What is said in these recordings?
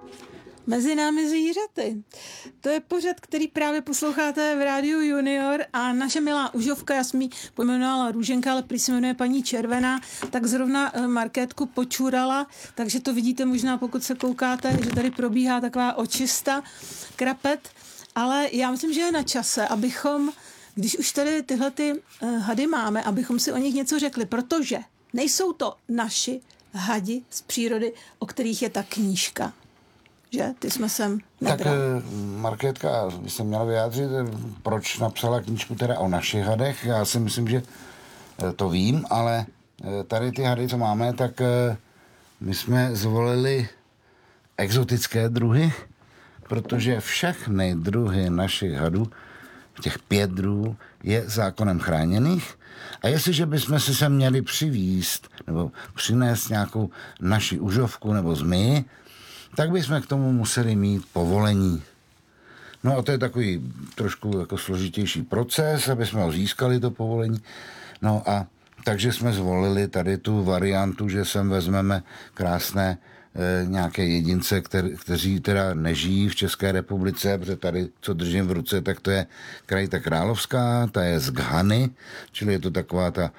Mezi námi zvířaty. To je pořad, který právě posloucháte v Rádiu Junior a naše milá užovka, já jsem ji pojmenovala Růženka, ale prý se jmenuje paní Červená, tak zrovna Markétku počurala, takže to vidíte možná, pokud se koukáte, že tady probíhá taková očista, krapet, ale já myslím, že je na čase, abychom, když už tady tyhle ty hady máme, abychom si o nich něco řekli, protože nejsou to naši hadi z přírody, o kterých je ta knížka. Že? Ty jsme sem nebral. Tak Markétka by se měla vyjádřit, proč napsala knížku teda o našich hadech. Já si myslím, že to vím, ale tady ty hady, co máme, tak my jsme zvolili exotické druhy, protože všechny druhy našich hadů, těch 5 druhů, je zákonem chráněných. A jestliže bychom si sem měli přivízt nebo přinést nějakou naši užovku nebo zmiji, tak bychom k tomu museli mít povolení. No a to je takový trošku jako složitější proces, aby jsme ho získali, to povolení. No a takže jsme zvolili tady tu variantu, že sem vezmeme krásné nějaké jedince, kteří teda nežijí v České republice, protože tady, co držím v ruce, tak to je krajita královská, ta je z Ghany, čili je to taková ta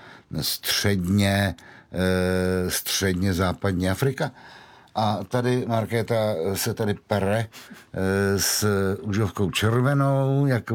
středně západní Afrika. A tady Markéta se tady pere s užovkou červenou, jak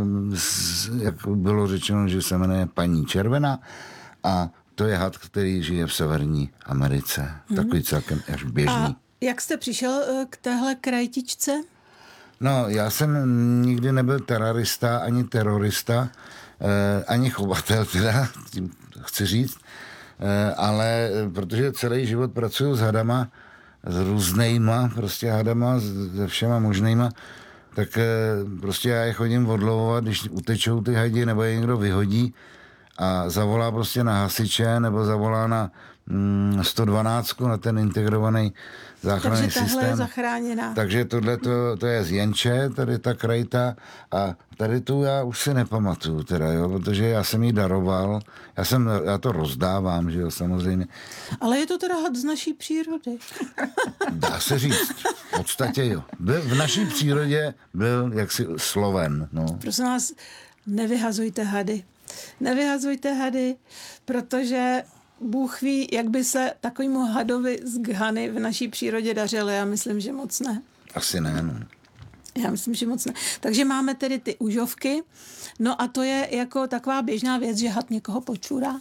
bylo řečeno, že se jmenuje paní Červená. A to je had, který žije v Severní Americe. Takový celkem až běžný. A jak jste přišel k téhle krajtičce? No, já jsem nikdy nebyl terorista, ani terorista, ani chovatel teda, tím chci říct, ale protože celý život pracuju s hadama, s různýma prostě hadama, se všema možnýma, tak prostě já je chodím odlovovat, když utečou ty hadi, nebo je někdo vyhodí a zavolá prostě na hasiče, nebo zavolá na 112 na ten integrovaný záchranný systém. Takže tahle je zachráněná. Takže tohle to je z Jenče, tady ta krajita, a tady tu já už si nepamatuju teda, jo, protože já jsem jí daroval, já to rozdávám, že jo, samozřejmě. Ale je to teda had z naší přírody. Dá se říct, v podstatě jo. V naší přírodě byl jaksi Sloven, no. Prosím vás, nevyhazujte hady. Nevyhazujte hady, protože Bůh ví, jak by se takovému hadovi z Ghany v naší přírodě dařilo. Já myslím, že moc ne. Asi ne, no. Já myslím, že moc ne. Takže máme tedy ty užovky. No a to je jako taková běžná věc, že had někoho počurá.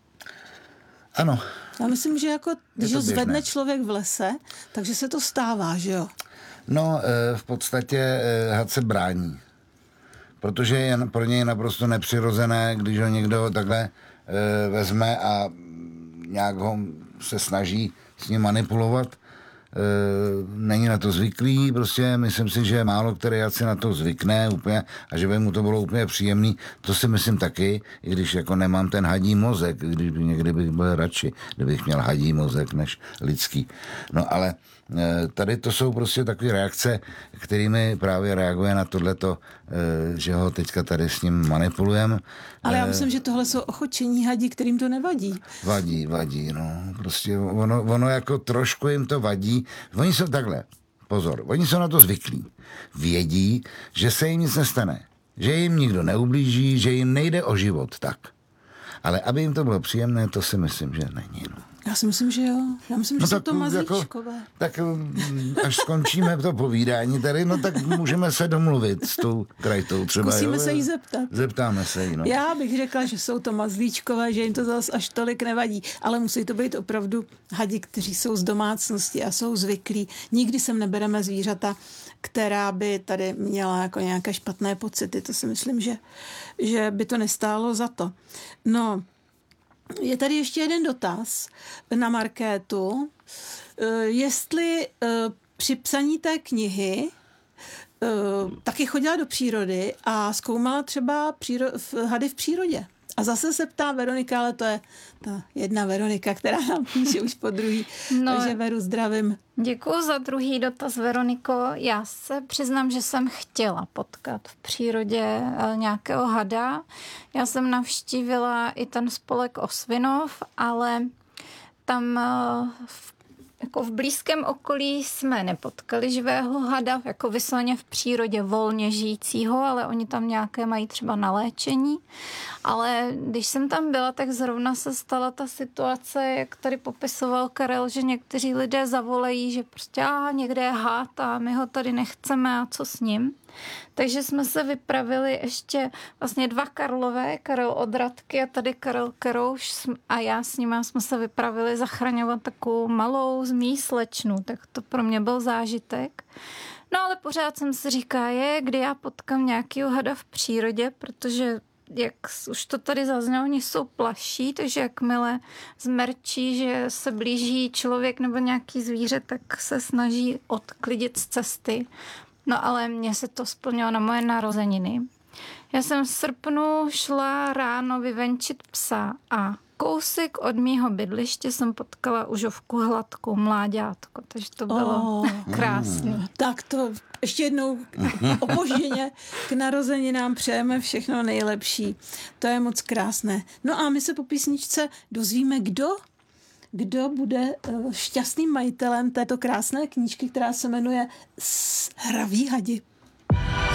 Ano. Já myslím, že jako, když ho zvedne člověk v lese, takže se to stává, že jo? No, v podstatě had se brání. Protože je pro něj naprosto nepřirozené, když ho někdo takhle vezme a nějak ho se snaží s ním manipulovat. Není na to zvyklý, prostě myslím si, že málo který had si na to zvykne úplně a že by mu to bylo úplně příjemný, to si myslím taky, i když jako nemám ten hadí mozek, když by někdy bych byl radši, kdybych měl hadí mozek než lidský. No ale tady to jsou prostě takové reakce, kterými právě reaguje na tohleto, že ho teďka tady s ním manipulujeme. Ale já myslím, že tohle jsou ochočení hadí, kterým to nevadí. Vadí, no. Prostě ono jako trošku jim to vadí. Oni jsou takhle, pozor, oni jsou na to zvyklí. Vědí, že se jim nic nestane. Že jim nikdo neublíží, že jim nejde o život, tak. Ale aby jim to bylo příjemné, to si myslím, že není, no. Já si myslím, že jo. Já myslím, že jsou to mazlíčkové. Jako, tak až skončíme to povídání tady, no tak můžeme se domluvit s tou krajitou třeba. Zkusíme se jí zeptat. Zeptáme se jí, no. Já bych řekla, že jsou to mazlíčkové, že jim to zase až tolik nevadí, ale musí to být opravdu hadi, kteří jsou z domácnosti a jsou zvyklí. Nikdy sem nebereme zvířata, která by tady měla jako nějaké špatné pocity. To si myslím, že by to nestálo za to. No, je tady ještě jeden dotaz na Markétu. Jestli při psaní té knihy taky chodila do přírody a zkoumala třeba hady v přírodě. A zase se ptá Veronika, ale to je ta jedna Veronika, která nám píše už po druhý. No, takže Veru zdravím. Děkuji za druhý dotaz, Veroniko. Já se přiznám, že jsem chtěla potkat v přírodě nějakého hada. Já jsem navštívila i ten spolek Osvinov, ale tam jako v blízkém okolí jsme nepotkali živého hada, jako vysloveně v přírodě volně žijícího, ale oni tam nějaké mají třeba na léčení. Ale když jsem tam byla, tak zrovna se stala ta situace, jak tady popisoval Karel, že někteří lidé zavolají, že prostě někde je had a my ho tady nechceme a co s ním. Takže jsme se vypravili ještě vlastně 2 Karlové, Karel od Radky a tady Karel Kerouš a já s nima jsme se vypravili zachraňovat takovou malou zmí slečnu, tak to pro mě byl zážitek. No ale pořád jsem si říká, kdy já potkám nějakýho hada v přírodě, protože jak už to tady zaznělo, oni jsou plaší, takže jakmile zmerčí, že se blíží člověk nebo nějaký zvíře, tak se snaží odklidit z cesty. No ale mně se to splnilo na moje narozeniny. Já jsem v srpnu šla ráno vyvenčit psa a kousek od mýho bydliště jsem potkala užovku hladkou, mláďátko, takže to bylo krásné. Tak to ještě jednou opožděně k narozeninám přejeme všechno nejlepší. To je moc krásné. No a my se po písničce dozvíme, kdo bude šťastným majitelem této krásné knížky, která se jmenuje Hraví hadi.